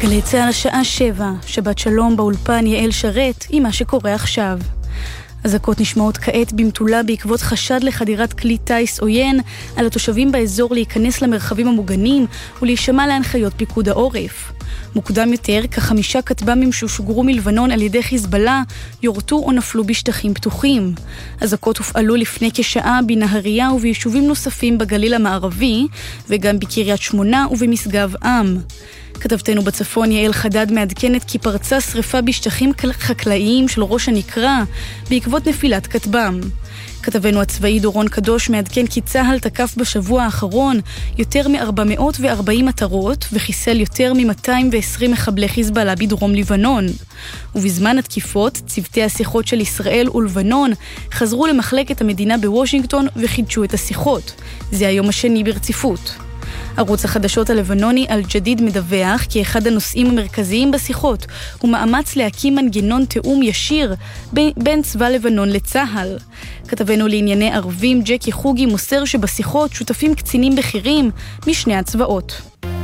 גלי צהל השעה 7, שבת שלום באולפן יעל שרת עם מה שקורה עכשיו. אזעקות נשמעות כעת במטולה בעקבות חשד לחדירת כלי טייס עוין על התושבים באזור להיכנס למרחבים המוגנים ולהישמע להנחיות פיקוד העורף. מוקדם יותר, כ5 כטב"מים ששוגרו מלבנון על ידי חיזבאללה יורטו או נפלו בשטחים פתוחים. אזעקות הופעלו לפני כשעה בנהריה וביישובים נוספים בגליל המערבי וגם בקריית שמונה ובמשגב עם. כתבתנו בצפון יעל חדד מעדכנת כי פרצה שריפה בשטחים חקלאיים של ראש הנקרה בעקבות נפילת כטב"ם. כתבנו הצבאי דורון קדוש מעדכן כי צהל תקף בשבוע האחרון יותר מ-440 מטרות וחיסל יותר מ-220 מחבלי חיזבאללה בדרום לבנון. ובזמן התקיפות, צוותי השיחות של ישראל ולבנון חזרו למחלקת המדינה בוושינגטון וחידשו את השיחות. זה היום השני ברציפות. ערוץ החדשות הלבנוני אל-ג'דיד מדווח כי אחד הנושאים המרכזיים בשיחות הוא מאמץ להקים מנגנון תאום ישיר בין צבא לבנון לצהל. כתבנו לענייני ערבים ג'קי חוגי מוסר שבשיחות שותפים קצינים בכירים משני הצבאות.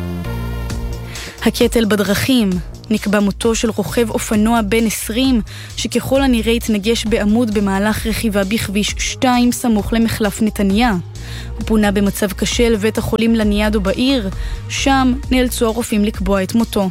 הקטל בדרכים. נקבע מותו של רוכב אופנוע בן 20 שככל הנראה התנגש בעמוד במהלך רכיבה בכביש 2 סמוך למחלף נתניה. הוא פונה במצב קשה לבית החולים לניאדו בעיר, שם נאלצו הרופאים לקבוע את מותו.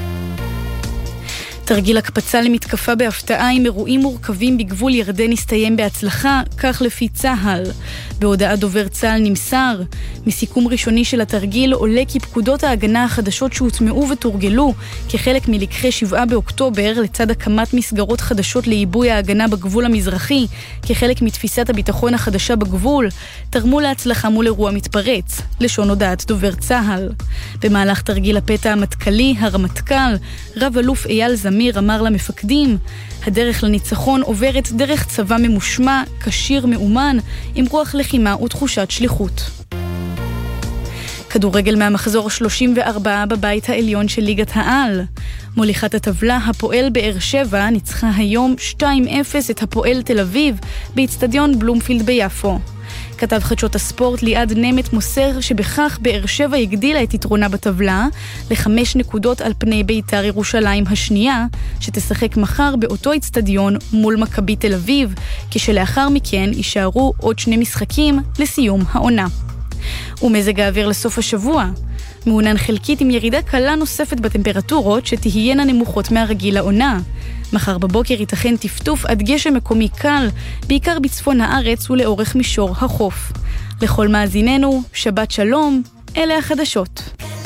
תרגיל הקפצה למתקפה בהפתעה עם אירועים מורכבים בגבול ירדן הסתיים בהצלחה, כך לפי צהל. בהודעה דובר צהל נמסר, מסיכום ראשוני של התרגיל עולה כי פקודות ההגנה החדשות שהוטמעו ותורגלו כחלק מלקחי 7 באוקטובר לצד הקמת מסגרות חדשות לעיבוי ההגנה בגבול המזרחי כחלק מתפיסת הביטחון החדשה בגבול, תרמו להצלחה מול אירוע מתפרץ, לשון הודעת דובר צהל. במהלך תרגיל הפתע המטכ"לי, הרמטכ"ל, רב אלוף אייל זמיר אמר למפקדים, הדרך לניצחון עוברת דרך צבא ממושמע, קשיר מאומן, עם רוח לחימה ותחושת שליחות. כדורגל מהמחזור 34 בבית העליון של ליגת העל. מוליכת הטבלה, הפועל באר שבע ניצחה היום 2-0 את הפועל תל אביב באצטדיון בלומפילד ביפו. כתב חדשות הספורט ליעד נמת מוסר שבכך באר שבע הגדילה את יתרונה בטבלה ל5 נקודות על פני בית"ר ירושלים השנייה, שתשחק מחר באותו אצטדיון מול מכבי תל אביב, כשלאחר מכן יישארו עוד 2 משחקים לסיום העונה. ומזג האוויר לסוף השבוע. מעונן חלקית עם ירידה קלה נוספת בטמפרטורות שתהיינה נמוכות מהרגיל לעונה. מחר בבוקר ייתכן טפטוף עד גשם מקומי קל, בעיקר בצפון הארץ ולאורך מישור החוף. לכל מאזיננו, שבת שלום, אלה החדשות.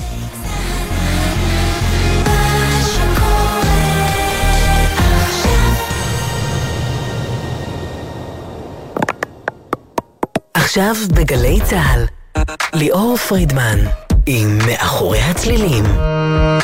עכשיו בגלי צהל, ליאור פרידמן עם מאחורי הצלילים.